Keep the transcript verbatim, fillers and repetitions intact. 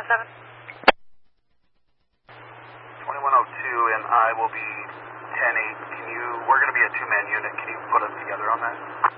seven. twenty-one oh two and I will be ten eight. Can you, we're going to be a two-man unit. Can you put us together on that?